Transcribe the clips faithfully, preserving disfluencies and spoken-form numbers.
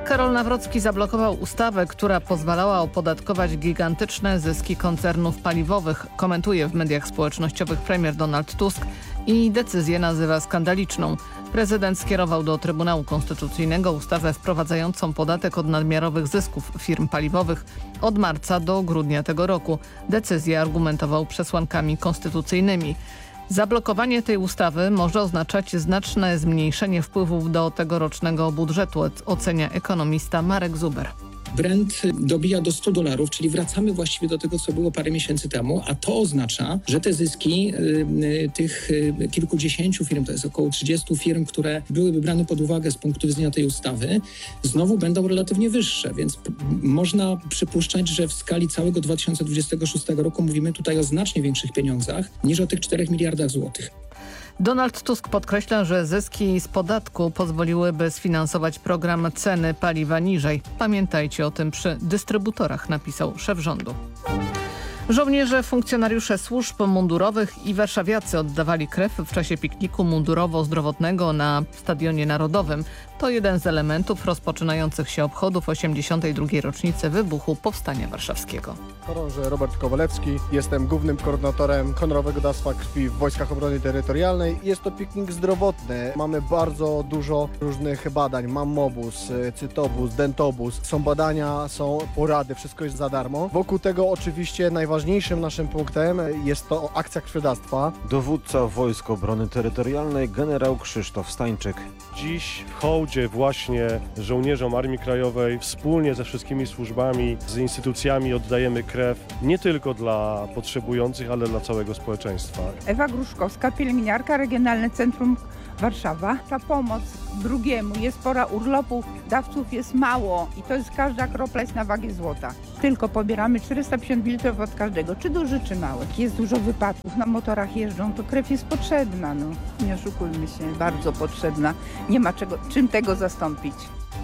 Karol Nawrocki zablokował ustawę, która pozwalała opodatkować gigantyczne zyski koncernów paliwowych. Komentuje w mediach społecznościowych premier Donald Tusk i decyzję nazywa skandaliczną. Prezydent skierował do Trybunału Konstytucyjnego ustawę wprowadzającą podatek od nadmiarowych zysków firm paliwowych od marca do grudnia tego roku. Decyzję argumentował przesłankami konstytucyjnymi. Zablokowanie tej ustawy może oznaczać znaczne zmniejszenie wpływów do tegorocznego budżetu, ocenia ekonomista Marek Zuber. Brent dobija do stu dolarów, czyli wracamy właściwie do tego, co było parę miesięcy temu, a to oznacza, że te zyski y, y, tych y, kilkudziesięciu firm, to jest około trzydziestu firm, które byłyby brane pod uwagę z punktu widzenia tej ustawy, znowu będą relatywnie wyższe, więc p- można przypuszczać, że w skali całego dwa tysiące dwudziestego szóstego roku mówimy tutaj o znacznie większych pieniądzach niż o tych czterech miliardach złotych. Donald Tusk podkreśla, że zyski z podatku pozwoliłyby sfinansować program ceny paliwa niżej. Pamiętajcie o tym przy dystrybutorach, napisał szef rządu. Żołnierze, funkcjonariusze służb mundurowych i warszawiacy oddawali krew w czasie pikniku mundurowo-zdrowotnego na Stadionie Narodowym. To jeden z elementów rozpoczynających się obchodów osiemdziesiątej drugiej rocznicy wybuchu Powstania Warszawskiego. Chorąży Robert Kowalewski, jestem głównym koordynatorem honorowego dawstwa krwi w Wojskach Obrony Terytorialnej. Jest to piknik zdrowotny. Mamy bardzo dużo różnych badań. Mammobus, cytobus, dentobus. Są badania, są porady, wszystko jest za darmo. Wokół tego oczywiście najważniejszym naszym punktem jest to akcja krwiodawstwa. Dowódca Wojsk Obrony Terytorialnej generał Krzysztof Stańczyk. Dziś w hołdzie właśnie żołnierzom Armii Krajowej wspólnie ze wszystkimi służbami, z instytucjami oddajemy krew nie tylko dla potrzebujących, ale dla całego społeczeństwa. Ewa Gruszkowska, pielęgniarka, Regionalne Centrum Warszawa. Ta pomoc drugiemu, jest pora urlopu, dawców jest mało i to jest każda kropla jest na wagę złota. Tylko pobieramy czterysta pięćdziesiąt mililitrów od każdego, czy duży, czy mały. Jest dużo wypadków, na motorach jeżdżą, to krew jest potrzebna, no. Nie oszukujmy się, bardzo potrzebna. Nie ma czego, czym tego zastąpić.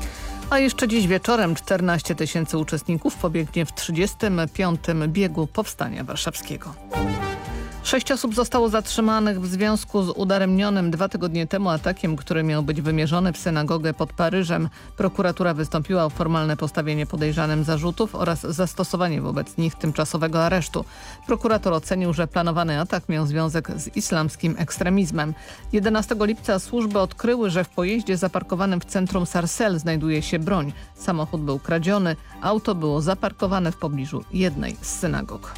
A jeszcze dziś wieczorem czternaście tysięcy uczestników pobiegnie w trzydziestym piątym biegu Powstania Warszawskiego. Sześć osób zostało zatrzymanych w związku z udaremnionym dwa tygodnie temu atakiem, który miał być wymierzony w synagogę pod Paryżem. Prokuratura wystąpiła o formalne postawienie podejrzanym zarzutów oraz zastosowanie wobec nich tymczasowego aresztu. Prokurator ocenił, że planowany atak miał związek z islamskim ekstremizmem. jedenastego lipca służby odkryły, że w pojeździe zaparkowanym w centrum Sarcelles znajduje się broń. Samochód był kradziony, auto było zaparkowane w pobliżu jednej z synagog.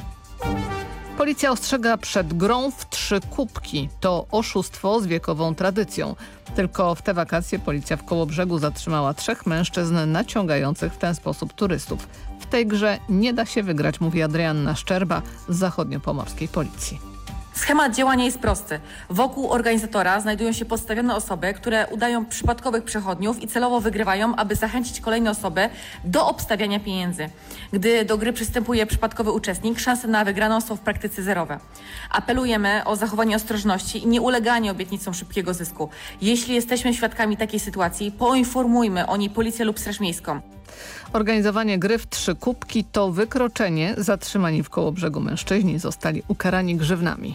Policja ostrzega przed grą w trzy kubki. To oszustwo z wiekową tradycją. Tylko w te wakacje policja w Kołobrzegu zatrzymała trzech mężczyzn naciągających w ten sposób turystów. W tej grze nie da się wygrać, mówi Adrianna Szczerba z zachodniopomorskiej policji. Schemat działania jest prosty. Wokół organizatora znajdują się podstawione osoby, które udają przypadkowych przechodniów i celowo wygrywają, aby zachęcić kolejne osoby do obstawiania pieniędzy. Gdy do gry przystępuje przypadkowy uczestnik, szanse na wygraną są w praktyce zerowe. Apelujemy o zachowanie ostrożności i nieuleganie obietnicom szybkiego zysku. Jeśli jesteśmy świadkami takiej sytuacji, poinformujmy o niej policję lub Straż Miejską. Organizowanie gry w trzy kubki to wykroczenie. Zatrzymani w Kołobrzegu mężczyźni zostali ukarani grzywnami.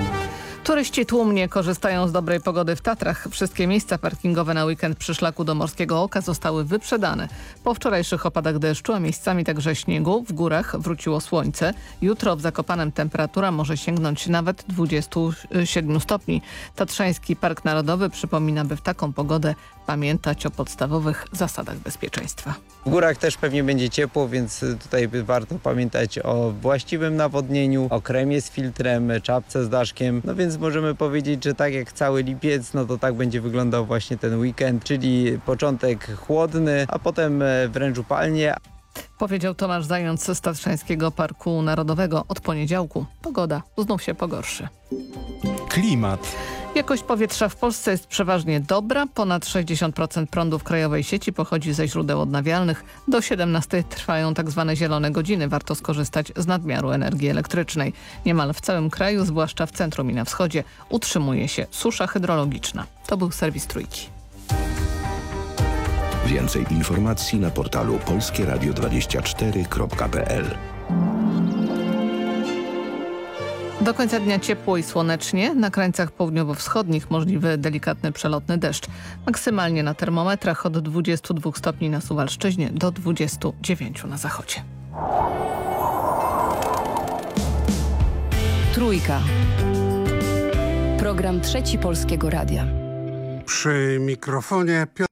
Turyści tłumnie korzystają z dobrej pogody w Tatrach. Wszystkie miejsca parkingowe na weekend przy szlaku do Morskiego Oka zostały wyprzedane. Po wczorajszych opadach deszczu, a miejscami także śniegu, w górach wróciło słońce. Jutro w Zakopanem temperatura może sięgnąć nawet dwudziestu siedmiu stopni. Tatrzański Park Narodowy przypomina, by w taką pogodę pamiętać o podstawowych zasadach bezpieczeństwa. W górach też pewnie będzie ciepło, więc tutaj warto pamiętać o właściwym nawodnieniu, o kremie z filtrem, czapce z daszkiem. No więc możemy powiedzieć, że tak jak cały lipiec, no to tak będzie wyglądał właśnie ten weekend, czyli początek chłodny, a potem wręcz upalnie. Powiedział Tomasz Zając z Tatrzańskiego Parku Narodowego. Od poniedziałku pogoda znów się pogorszy. Klimat. Jakość powietrza w Polsce jest przeważnie dobra. Ponad sześćdziesiąt procent prądu w krajowej sieci pochodzi ze źródeł odnawialnych. Do siedemnastej trwają tak zwane zielone godziny. Warto skorzystać z nadmiaru energii elektrycznej. Niemal w całym kraju, zwłaszcza w centrum i na wschodzie, utrzymuje się susza hydrologiczna. To był serwis Trójki. Więcej informacji na portalu polskie radio dwadzieścia cztery kropka p l. Do końca dnia ciepło i słonecznie. Na krańcach południowo-wschodnich możliwy delikatny przelotny deszcz. Maksymalnie na termometrach od dwudziestu dwóch stopni na Suwalszczyźnie do dwudziestu dziewięciu na zachodzie. Trójka. Program Trzeci Polskiego Radia. Przy mikrofonie Piotr